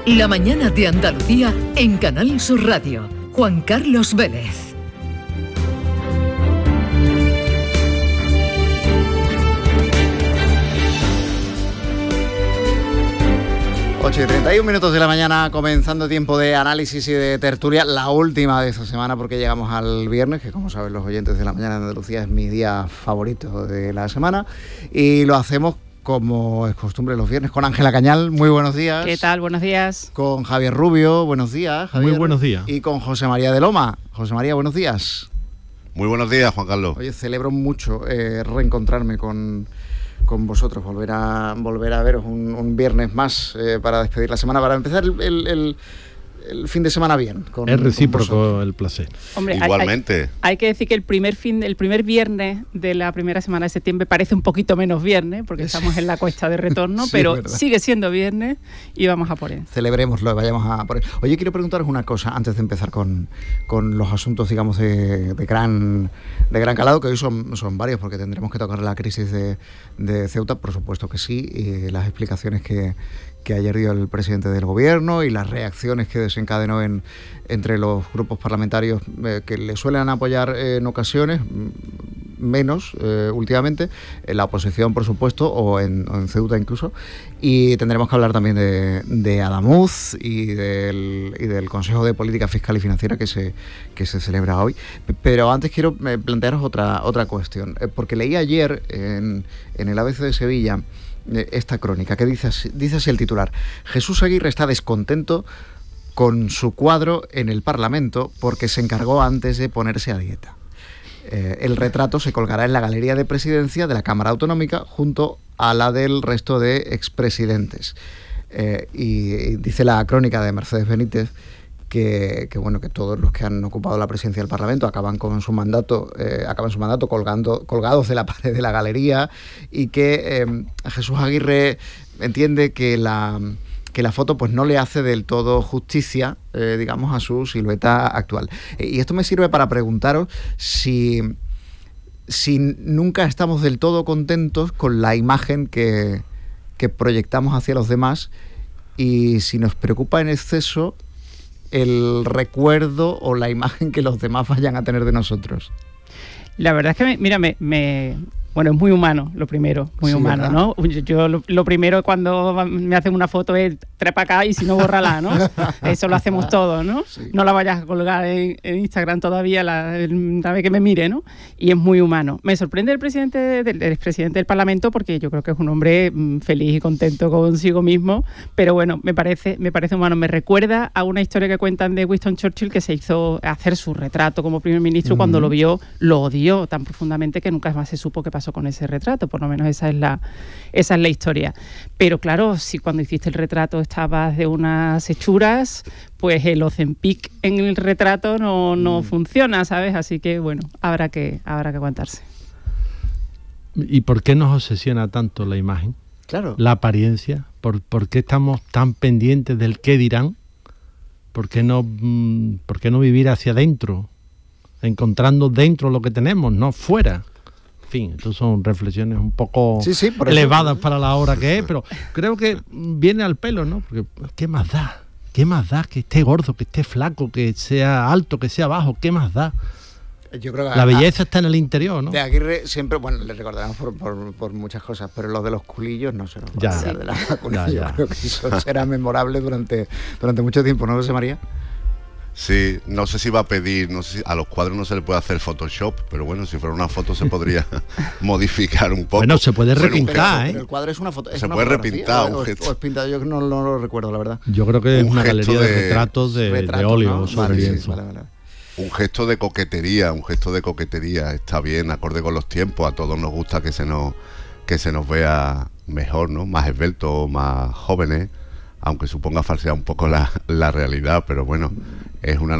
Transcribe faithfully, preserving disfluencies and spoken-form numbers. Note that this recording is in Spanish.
La mañana de Andalucía en Canal Sur Radio. Juan Carlos Vélez. ocho y treinta y un minutos de la mañana, comenzando tiempo de análisis y de tertulia, la última de esta semana porque llegamos al viernes, que como saben los oyentes de La Mañana de Andalucía es mi día favorito de la semana, y lo hacemos como es costumbre los viernes con Ángela Cañal. Muy buenos días. ¿Qué tal? Buenos días. Con Javier Rubio. Buenos días, Javier. Muy buenos días. Y con José María de Loma. José María, buenos días. Muy buenos días, Juan Carlos. Oye, celebro mucho eh, reencontrarme con... con vosotros, volver a volver a veros un, un viernes más eh, para despedir la semana, para empezar el, el, el, el fin de semana bien. Con, es recíproco el placer. Hombre, igualmente. Hay, hay, hay que decir que el primer fin, el primer viernes de la primera semana de septiembre parece un poquito menos viernes, porque estamos en la cuesta de retorno, sí, pero sigue siendo viernes y vamos a por él. Celebrémoslo, vayamos a por él. Oye, quiero preguntaros una cosa antes de empezar con, con los asuntos, digamos, de, de gran de gran calado, que hoy son, son varios, porque tendremos que tocar la crisis de, de Ceuta, por supuesto que sí, y las explicaciones que, que ayer dio el presidente del gobierno y las reacciones que desencadenó en, entre los grupos parlamentarios eh, que le suelen apoyar eh, en ocasiones, menos eh, últimamente, en la oposición, por supuesto, o en, o en Ceuta incluso. Y tendremos que hablar también de, de Adamuz y del, y del Consejo de Política Fiscal y Financiera que se, que se celebra hoy. Pero antes quiero eh, plantearos otra, otra cuestión, eh, porque leí ayer en, en el A B C de Sevilla eh, esta crónica que dice así, dice así el titular: Jesús Aguirre está descontento con su cuadro en el Parlamento porque se encargó antes de ponerse a dieta. Eh, el retrato se colgará en la galería de presidencia de la Cámara Autonómica junto a la del resto de expresidentes. Eh, y, y dice la crónica de Mercedes Benítez que, que bueno que todos los que han ocupado la presidencia del Parlamento acaban con su mandato, eh, acaban su mandato colgando, colgados de la pared de la galería, y que eh, Jesús Aguirre entiende que la que la foto pues no le hace del todo justicia, eh, digamos, a su silueta actual. Eh, y esto me sirve para preguntaros si, si nunca estamos del todo contentos con la imagen que, que proyectamos hacia los demás, y si nos preocupa en exceso el recuerdo o la imagen que los demás vayan a tener de nosotros. La verdad es que, me, mira, me... me... Bueno, es muy humano, lo primero, muy sí, humano, ¿verdad? ¿No? Yo, yo lo, lo primero cuando me hacen una foto es trepa acá y si no, bórrala, ¿no? Eso lo hacemos todos, ¿no? Sí. No la vayas a colgar en, en Instagram todavía la, la vez que me mire, ¿no? Y es muy humano. Me sorprende el presidente del el expresidente del Parlamento porque yo creo que es un hombre mmm, feliz y contento consigo mismo, pero bueno, me parece, me parece humano. Me recuerda a una historia que cuentan de Winston Churchill, que se hizo hacer su retrato como primer ministro. Uh-huh. Cuando lo vio, lo odió tan profundamente que nunca más se supo qué pasó con ese retrato, por lo menos esa es la esa es la historia. Pero claro, si cuando hiciste el retrato estabas de unas hechuras, pues el Ozempic en el retrato no, no mm. funciona, ¿sabes? Así que bueno, habrá que habrá que aguantarse. ¿Y por qué nos obsesiona tanto la imagen? Claro. La apariencia. ¿Por, por qué estamos tan pendientes del qué dirán? ¿Por qué no, por qué no vivir hacia adentro? Encontrando dentro lo que tenemos, no fuera. En fin, estas son reflexiones un poco sí, sí, elevadas para la hora que es, pero creo que viene al pelo, ¿no? Porque ¿qué más da? ¿Qué más da? Que esté gordo, que esté flaco, que sea alto, que sea bajo, ¿qué más da? Yo creo que la belleza está en el interior, ¿no? De Aguirre siempre, bueno, le recordaremos por, por, por muchas cosas, pero lo de los culillos no se nos va a olvidar de la vacuna. Yo creo que eso será memorable durante, durante mucho tiempo, ¿no, José María? Sí, no sé si va a pedir, no sé si a los cuadros no se le puede hacer Photoshop, pero bueno, si fuera una foto se podría modificar un poco. Bueno, se puede repintar, bueno, pero, ¿eh? Pero el cuadro es una foto. Es se una puede repintar. O, Un gesto. o es pintado, yo no, no lo recuerdo, la verdad. Yo creo que es un una galería de, de retratos de, retrato, de óleo ¿no? sobre Vale, lienzo. sí, vale, vale. Un gesto de coquetería, un gesto de coquetería, está bien, acorde con los tiempos, a todos nos gusta que se nos, que se nos vea mejor, ¿no? Más esbeltos, más jóvenes, aunque suponga falsear un poco la, la realidad, pero bueno, es una